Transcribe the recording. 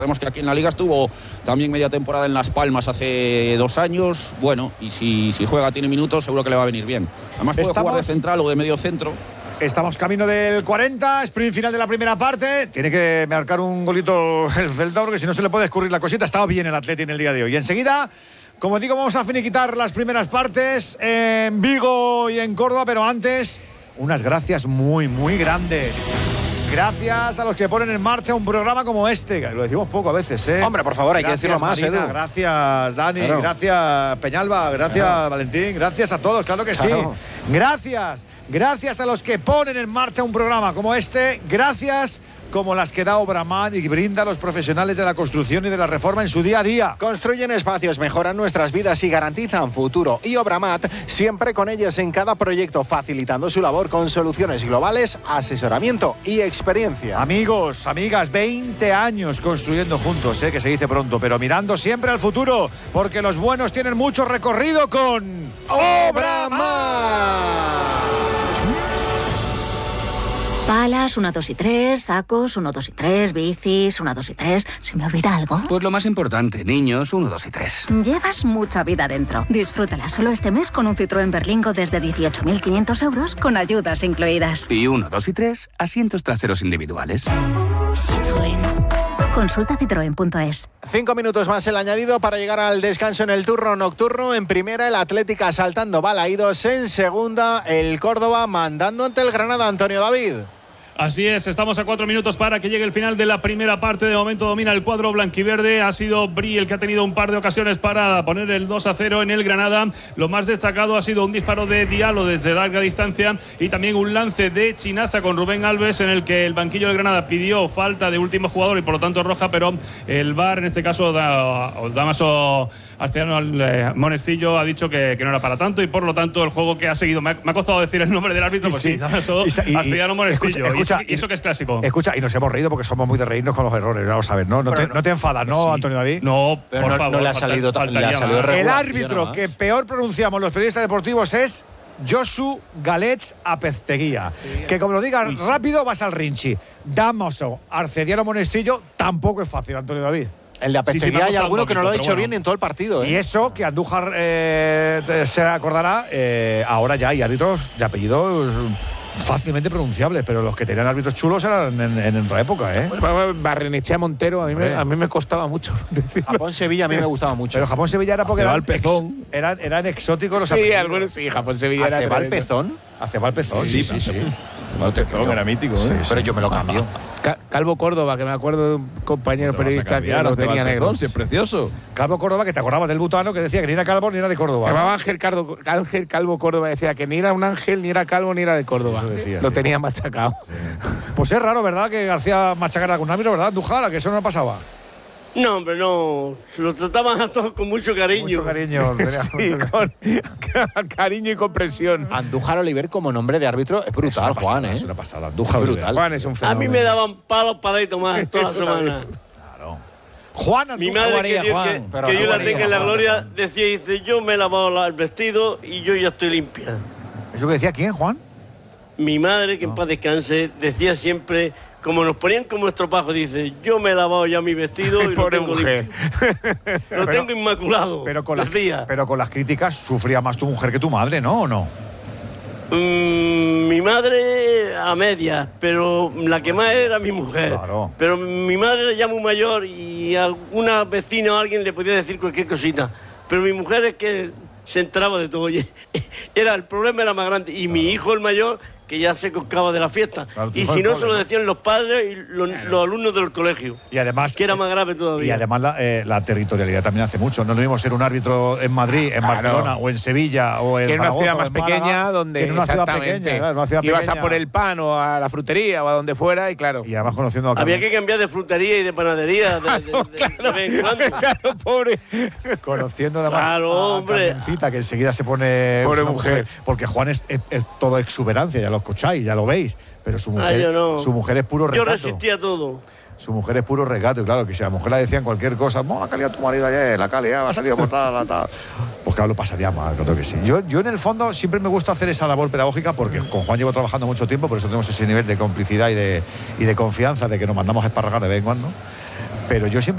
Sabemos que aquí en la Liga estuvo también media temporada en Las Palmas hace 2 años. Bueno, y si juega, tiene minutos, seguro que le va a venir bien. Además puede jugar de central o de medio centro. Estamos camino del 40, sprint final de la primera parte. Tiene que marcar un golito el Celta, porque si no se le puede escurrir la cosita. Estaba bien el Atleti en el día de hoy. Y enseguida, como digo, vamos a finiquitar las primeras partes en Vigo y en Córdoba, pero antes, unas gracias muy, muy grandes. Gracias a los que ponen en marcha un programa como este, que lo decimos poco a veces, ¿eh? Hombre, por favor, hay que decirlo más, Marina, Edu. Gracias, Dani, claro. Gracias, Peñalba, gracias, Valentín, gracias a todos, claro que sí. Gracias a los que ponen en marcha un programa como este, gracias como las que da Obramat y brinda a los profesionales de la construcción y de la reforma en su día a día. Construyen espacios, mejoran nuestras vidas y garantizan futuro. Y Obramat, siempre con ellos en cada proyecto, facilitando su labor con soluciones globales, asesoramiento y experiencia. Amigos, amigas, 20 años construyendo juntos, que se dice pronto, pero mirando siempre al futuro, porque los buenos tienen mucho recorrido con Obramat. Palas, 1, 2 y 3, sacos, 1, 2 y 3, bicis, 1, 2 y 3. ¿Se me olvida algo? Pues lo más importante, niños, 1, 2 y 3. Llevas mucha vida dentro. Disfrútala solo este mes con un Citroën Berlingo desde 18.500 euros con ayudas incluidas. Y 1, 2 y 3, asientos traseros individuales. Citroën. Consulta citroen.es. 5 minutos más el añadido para llegar al descanso en el turno nocturno. En primera, el Atlética saltando balaídos. En segunda, el Córdoba mandando ante el Granada. Antonio David. Así es, estamos a 4 minutos para que llegue el final de la primera parte. De momento domina el cuadro blanquiverde. Ha sido Bri el que ha tenido un par de ocasiones para poner el 2-0 en el Granada. Lo más destacado ha sido un disparo de Diallo desde larga distancia y también un lance de Chinaza con Rubén Alves en el que el banquillo del Granada pidió falta de último jugador y por lo tanto roja, pero el VAR, en este caso Damaso Arciano Monestillo, ha dicho que no era para tanto y por lo tanto el juego que ha seguido, me ha costado decir el nombre del árbitro, pues sí, Damaso Arciano Monestillo. Y eso que es clásico. Escucha, y nos hemos reído porque somos muy de reírnos con los errores, vamos a ver, ¿no? No te enfadas, ¿no, sí. Antonio David? No, pero por favor. No le ha salido el árbitro que peor pronunciamos los periodistas deportivos es Josu Galets Apezteguía. Que como lo digas rápido vas al Rinchi. Damaso Arciano Monestillo tampoco es fácil, Antonio David. El de Apezteguía hay alguno que no lo ha dicho bien en todo el partido. Y eso, que Andújar se acordará, ahora ya hay árbitros de apellidos fácilmente pronunciables, pero los que tenían árbitros chulos eran en otra época, ¿eh? Barrenechea Montero, a mí me costaba mucho decirlo. Japón-Sevilla a mí me gustaba mucho. Pero Japón-Sevilla era porque eran exóticos los apellidos. Sí, algunos sí, Japón-Sevilla era. ¿Acebal Pezón? Acebal Pezón, sí. Pezón era mítico, sí, pero yo me lo cambio. Calvo Córdoba, que me acuerdo de un compañero periodista que lo tenía negro. Sí, es precioso. Calvo Córdoba, que te acordabas del butano, que decía que ni era calvo ni era de Córdoba. Se llamaba Ángel Calvo Córdoba, decía que ni era un ángel, ni era calvo, ni era de Córdoba. Sí, lo tenía machacado. Sí. Pues es raro, ¿verdad?, que García machacara algún árbitro, ¿verdad, Andújar? Que eso no pasaba. No, hombre, no. Se lo trataban a todos con mucho cariño. Mucho cariño. Sí, con cariño y comprensión. Andújar Oliver como nombre de árbitro es brutal, Juan, ¿eh? Es una pasada. Andújar brutal. Juan es un fenómeno. A mí me daban palos para de tomar toda la semana. Claro. Juan Andújar. Mi madre, que yo la tenga en la gloria, dice, yo me he lavado el vestido y yo ya estoy limpia. ¿Eso que decía quién, Juan? Mi madre, que en paz descanse, decía siempre, como nos ponían como estropajo, dice, yo me he lavado ya mi vestido y lo tengo limpio. Lo tengo inmaculado, pero con las críticas sufría más tu mujer que tu madre, ¿no? ¿O no? Mi madre a medias, pero la que más era mi mujer. Claro. Pero mi madre era ya muy mayor y a alguna vecina o alguien le podía decir cualquier cosita. Pero mi mujer es que se enteraba de todo. El problema era más grande. Y mi hijo, el mayor, que ya se coscaba de la fiesta. Claro, y si no, se lo decían los padres y los alumnos del colegio. Y además, que era más grave todavía. Y además la territorialidad también hace mucho. No es lo mismo ser un árbitro en Madrid, en Barcelona o en Sevilla o en Zaragoza, una ciudad más pequeña donde en una ciudad pequeña, claro, una ciudad ibas pequeña. a por el pan o a la frutería o a donde fuera y claro. Y además conociendo había que cambiar de frutería y de panadería de vez en cuando. Claro, pobre. Conociendo además a Carmencita, que enseguida se pone pobre mujer. Porque Juan es todo exuberancia, ya lo escucháis, ya lo veis. Pero su mujer es puro recato. Yo resistía todo. Su mujer es puro recato, y claro, que si a la mujer le decían cualquier cosa, la calidad de tu marido ayer, la calidad ha salido por tal. Pues claro, lo pasaría mal, creo que sí. Yo en el fondo siempre me gusta hacer esa labor pedagógica porque con Juan llevo trabajando mucho tiempo, por eso tenemos ese nivel de complicidad y de confianza, de que nos mandamos a esparragar de vez en cuando. Pero yo siempre